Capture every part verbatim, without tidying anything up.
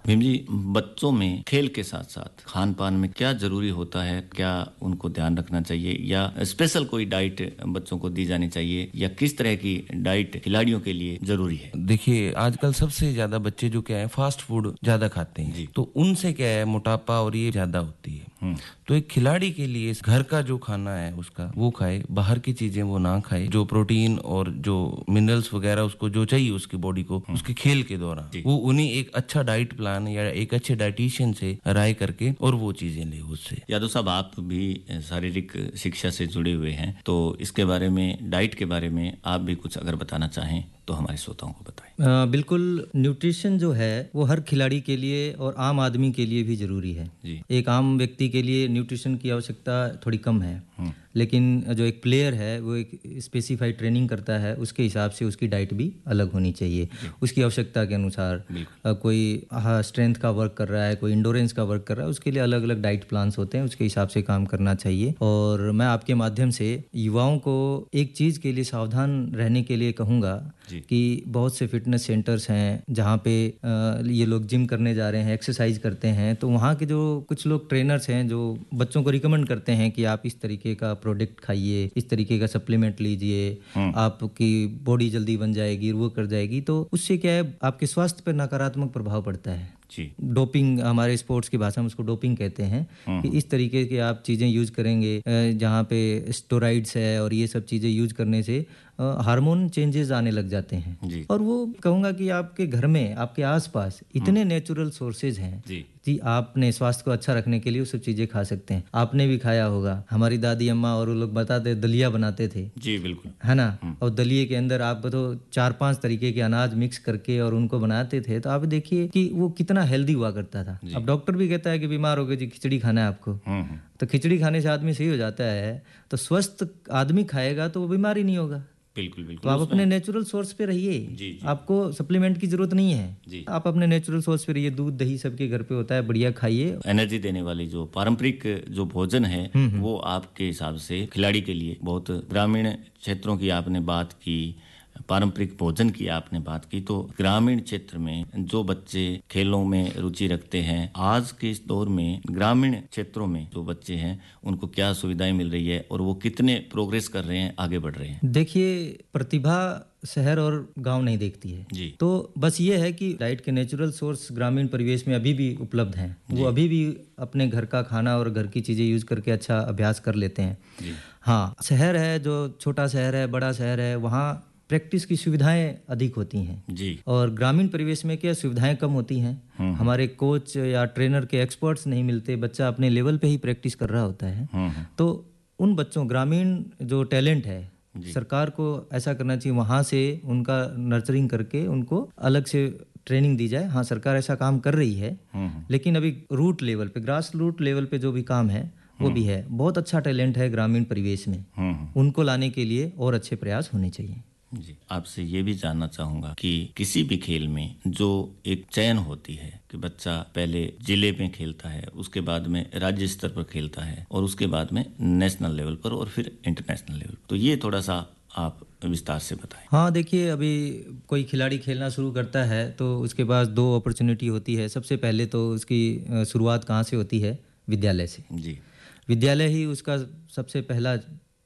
भीम जी, बच्चों में खेल के साथ साथ खान पान में क्या जरूरी होता है, क्या उनको ध्यान रखना चाहिए या स्पेशल कोई डाइट बच्चों को दी जानी चाहिए या किस तरह की डाइट खिलाड़ियों के लिए जरूरी है? देखिए, आजकल सबसे ज्यादा बच्चे जो क्या है फास्ट फूड ज्यादा खाते हैं, तो उनसे क्या है मोटापा और ये ज्यादा होती है। तो एक खिलाड़ी के लिए घर का जो खाना है उसका वो खाए, बाहर की चीजें वो ना खाए। जो प्रोटीन और जो मिनरल्स वगैरह उसको जो चाहिए उसकी बॉडी को उसके खेल के दौरान, वो उन्हीं एक अच्छा डाइट प्लान या एक अच्छे डाइटिशियन से राय करके और वो चीजें ले उससे। यादव साहब, आप भी शारीरिक शिक्षा से जुड़े हुए हैं, तो इसके बारे में, डाइट के बारे में आप भी कुछ अगर बताना चाहें तो हमारे श्रोताओं को बताएं। आ, बिल्कुल, न्यूट्रिशन जो है वो हर खिलाड़ी के लिए और आम आदमी के लिए भी जरूरी है जी। एक आम व्यक्ति के लिए न्यूट्रिशन की आवश्यकता थोड़ी कम है, लेकिन जो एक प्लेयर है वो एक स्पेसिफाइड ट्रेनिंग करता है, उसके हिसाब से उसकी डाइट भी अलग होनी चाहिए उसकी आवश्यकता के अनुसार। आ, कोई स्ट्रेंथ का वर्क कर रहा है, कोई इंडोरेंस का वर्क कर रहा है, उसके लिए अलग अलग डाइट प्लान्स होते हैं, उसके हिसाब से काम करना चाहिए। और मैं आपके माध्यम से युवाओं को एक चीज़ के लिए सावधान रहने के लिए कहूँगा कि बहुत से फिटनेस सेंटर्स हैं जहाँ पे ये लोग जिम करने जा रहे हैं, एक्सरसाइज करते हैं, तो वहाँ के जो कुछ लोग ट्रेनर्स हैं जो बच्चों को रिकमेंड करते हैं कि आप इस तरीके का प्रोडक्ट खाइए, इस तरीके का सप्लीमेंट लीजिए, आपकी बॉडी जल्दी बन जाएगी, वो कर जाएगी, तो उससे क्या है आपके स्वास्थ्य पर नकारात्मक प्रभाव पड़ता है जी। डोपिंग, हमारे स्पोर्ट्स की भाषा में उसको डोपिंग कहते हैं कि इस तरीके के आप चीज़ें यूज करेंगे जहाँ पे स्टेरॉइड्स है और ये सब चीज़ें यूज करने से हार्मोन चेंजेस आने लग जाते हैं जी। और वो कहूँगा कि आपके घर में, आपके आसपास इतने नेचुरल सोर्सेज हैं जी। जी, आपने स्वास्थ्य को अच्छा रखने के लिए वो सब चीज़ें खा सकते हैं। आपने भी खाया होगा, हमारी दादी अम्मा और वो लोग बताते दलिया बनाते थे जी, बिल्कुल, है ना। और दलिये के अंदर आप तो चार पांच तरीके के अनाज मिक्स करके और उनको बनाते थे, तो आप देखिए कि वो कितना हेल्दी हुआ करता था। अब डॉक्टर भी कहता है कि बीमार हो गए जी, खिचड़ी खाना है आपको, तो खिचड़ी खाने से आदमी सही हो जाता है। तो स्वस्थ आदमी खाएगा तो वो बीमार ही नहीं होगा। बिल्कुल बिल्कुल। तो आप अपने नेचुरल सोर्स पे रहिए, आपको सप्लीमेंट की जरूरत नहीं है जी। आप अपने नेचुरल सोर्स पे रहिए, दूध दही सबके घर पे होता है, बढ़िया खाइए। एनर्जी देने वाली जो पारंपरिक जो भोजन है वो आपके हिसाब से खिलाड़ी के लिए बहुत, ग्रामीण क्षेत्रों की आपने बात की, पारंपरिक भोजन की आपने बात की, तो ग्रामीण क्षेत्र में जो बच्चे खेलों में रुचि रखते हैं, आज के इस दौर में ग्रामीण क्षेत्रों में जो बच्चे हैं उनको क्या सुविधाएं मिल रही है और वो कितने प्रोग्रेस कर रहे हैं, आगे बढ़ रहे हैं? देखिए, प्रतिभा शहर और गांव नहीं देखती है जी। तो बस ये है कि डाइट के नेचुरल सोर्स ग्रामीण परिवेश में अभी भी उपलब्ध हैं, वो अभी भी अपने घर का खाना और घर की चीजें यूज करके अच्छा अभ्यास कर लेते हैं जी। हाँ, शहर है, जो छोटा शहर है, बड़ा शहर है, वहाँ प्रैक्टिस की सुविधाएं अधिक होती हैं जी। और ग्रामीण परिवेश में क्या सुविधाएं कम होती हैं, हमारे कोच या ट्रेनर के एक्सपर्ट्स नहीं मिलते, बच्चा अपने लेवल पे ही प्रैक्टिस कर रहा होता है। तो उन बच्चों, ग्रामीण जो टैलेंट है, सरकार को ऐसा करना चाहिए वहाँ से उनका नर्चरिंग करके उनको अलग से ट्रेनिंग दी जाए। हाँ, सरकार ऐसा काम कर रही है, लेकिन अभी रूट लेवल पे, ग्रास रूट लेवल पे जो भी काम है वो भी है। बहुत अच्छा टैलेंट है ग्रामीण परिवेश में, उनको लाने के लिए और अच्छे प्रयास होने चाहिए जी। आपसे ये भी जानना चाहूंगा कि किसी भी खेल में जो एक चयन होती है कि बच्चा पहले जिले में खेलता है, उसके बाद में राज्य स्तर पर खेलता है और उसके बाद में नेशनल लेवल पर और फिर इंटरनेशनल लेवल पर, तो ये थोड़ा सा आप विस्तार से बताएं। हाँ, देखिए, अभी कोई खिलाड़ी खेलना शुरू करता है तो उसके पास दो अपॉर्चुनिटी होती है। सबसे पहले तो उसकी शुरुआत कहाँ से होती है? विद्यालय से जी। विद्यालय ही उसका सबसे पहला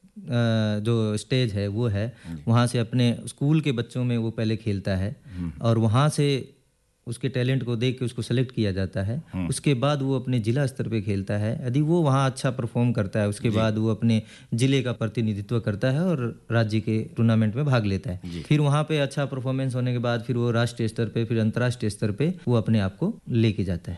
जो स्टेज है वो है। वहाँ से अपने स्कूल के बच्चों में वो पहले खेलता है और वहाँ से उसके टैलेंट को देख के उसको सेलेक्ट किया जाता है। उसके बाद वो अपने जिला स्तर पे खेलता है। यदि वो वहाँ अच्छा परफॉर्म करता है, उसके बाद वो अपने जिले का प्रतिनिधित्व करता है और राज्य के टूर्नामेंट में भाग लेता है। फिर वहाँ पे अच्छा परफॉर्मेंस होने के बाद फिर वो राष्ट्रीय स्तर पे, फिर अंतर्राष्ट्रीय स्तर पे वो अपने आप को लेके जाता है।